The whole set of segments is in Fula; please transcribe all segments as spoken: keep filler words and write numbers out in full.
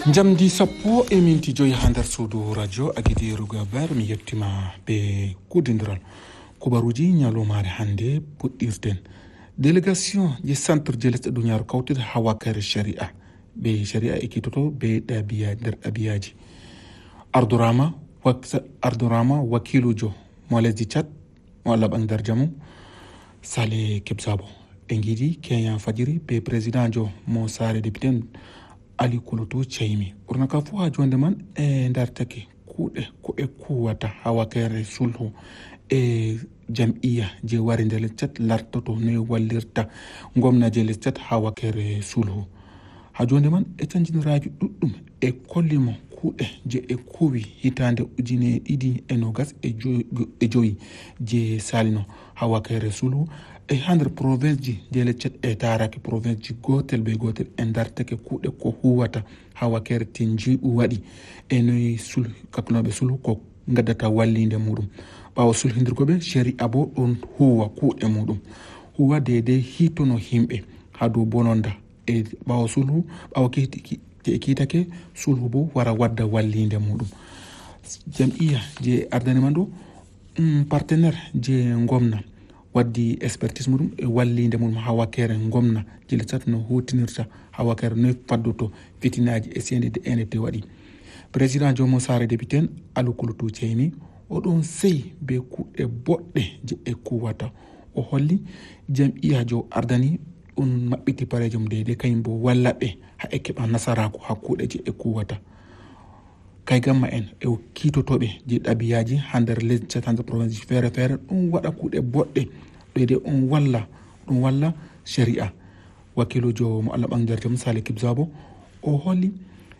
Jamdi sappo e minti joyi ha nder suudu radio agidi rugabar mi yettima be kudindiral kubaruji nyalomare hande puɗɗirten délégation je centre je lesɗe duniyaaru kawtide hawakare sharia be sharia ekitoto be ɗabiya nder ɗabiyaji ardurama ardurama wakilujo mo lesdi Tchad mo Allah ɓangdar jamu Saleh Kebsabo ɓe giidi Kenya fajiri be président jo mo sare député Ali Kulutu Cheymi ɓurna ka fu ha jonde man e dartake kuuɗe ko e kuwata hawakere sulhu e jam'iya je wari nder lesdi Tchad lartoto no wallirta gomna je lesdi Tchad hawakere sulhu ha jonde man e canjiniraji ɗuɗɗum e kollimo kuuɗe je e kuwi hitande ujune ɗiɗi e nogas e joyi je salino hawakere sulhu e ha nder province ji je lesdi Tchad e taraki province ji gotel be gotel e dartake kuuɗe ko huwata hawakere tinjiɓu waɗi e noyi sulhu kaknoɓe sulhu ko gaddata wallinde muɗum ɓawa sulhindirgoɓe sharia bo ɗon huwa kuuɗe muɗum huwa dede hitono himɓe ha dow bononda e ɓawa sulhu ɓawa e kiitake sulhu bo wara wadda wallinde muɗum jam'iya je ardani man ɗo um, partenaire je gomna waddi expertise muɗum e wallinde muɗum hawakere gomna je lesdi Tchad no hutinirta hawakere noy fadduto fitinaji e C N D D N D waɗi président jomo sare député Aliou Kulutu Cheymi oɗon sey be kuuɗe boɗɗe je e kuwata o holli jam'iya jo ardani ɗum maɓɓiti pareje mum deyde kañum bo walla ɓe ha e keɓa nasaraku ha kuuɗe je e kuwata kay gamma en e kiitotoɓe je ɗabiyaji ha nder lesdi Tchad ha nder province ji feere feere ɗum waɗa kuuɗe boɗɗe ɗoyde on walla ɗum walla sharia wakilujo mo Allah ɓangdar jamu Saleh Kebsabo o holli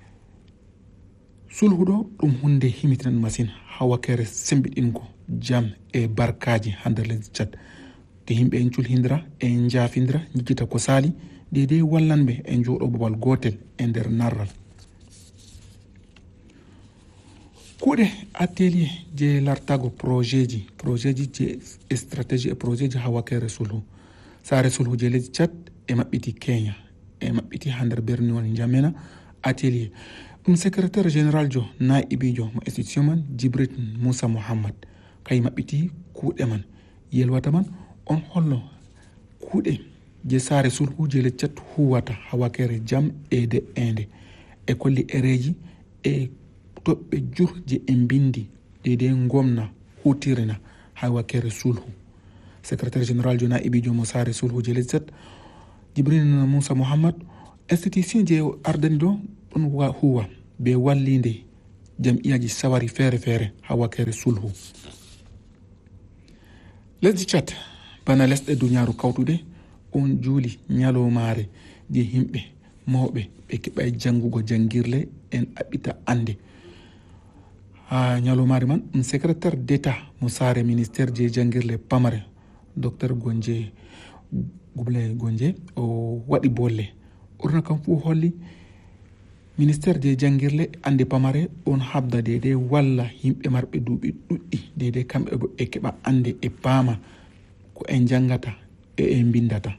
sulhu ɗo ɗum hunde himitinan masine hawakere sembiɗingo jam e barkaji ha nder lesdi Tchad ke yimɓe en culhindira en jaafindira jijjita ko saali dedei wallanɓe en jooɗo babal gotel e nder narral kuuɗe atelier je lartago projet ji projet ji je stratégie e projet ji hawakere sulhu sare sulhu je lesdi Tchad e maɓɓiti Kenya e maɓɓiti ha nder berniwol N'Djamena atelier ɗum secrétaire général jo naibijo mo institution man Djibril Moussa Mohammad kay maɓɓiti kuuɗe man yelwata man on hollo kuuɗe je sare sulhu je lesdi Tchad huwata hawakere jam e de ende e kolli ereji e toɓɓe jur je en bindi dede gomna hutirina hawakere sulhu secrétaire général jo naibijo mo sare sulhu je lesdi Tchad Djibril Moussa Mohammad institution je ardani ɗo ɗon huwa be wallinde jam'iyaji sawari feere feere hawakere sulhu lesdi Tchad bana lesɗe duniyaaru kawtude on juuli ñalomare je himɓe mawɓe ɓe keɓa e jangugo jangirle en aɓita ande ha ñalomare man ɗum secrétaire d'état mo sare ministére je jangirle pamare docteur Gonje Gublé Gonje o waɗi bolle ɓurna kam fu holli ministére je jangirle ande pamare on habda dede walla yimɓe marɓe duuɓi ɗuɗɗi dede kamɓe bo e keɓa ande e paama ko en jangata e en bindata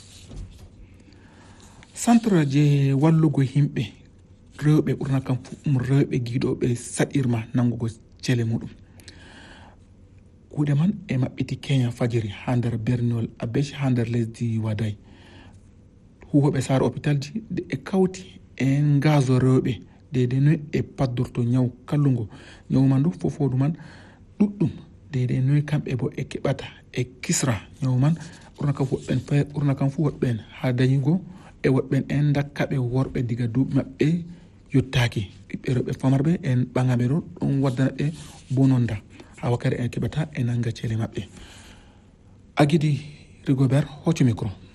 centre je wallugo himɓe rewɓe ɓurna kam fu ɗum rewɓe giiɗoɓe saɗirma nangugo cele muɗum kuuɗe man e maɓɓiti Kenya fajiri ha nder berniwol Abeche ha nder lesdi Waday huwoɓe sare hôpital ji e kawti en gazo rewɓe dede noy e paddorto ñaw kallungo ñaw man ɗo fofodu man ɗuɗɗum dede noy kamɓe bo e keɓata e kisra ñaw man ɓurna kam woɓɓen fe ɓurna kam fu woɓɓen ha dañigo e woɓɓen en dakkaɓe worɓe diga duuɓi maɓɓe yottaki ɓiɓɓe rewɓe famarɓe en ɓagaɓe ɗo ɗum waddana ɓe bononda hawakere en keɓata e nanga ceele maɓɓe Agidi Rigobert hoccu micro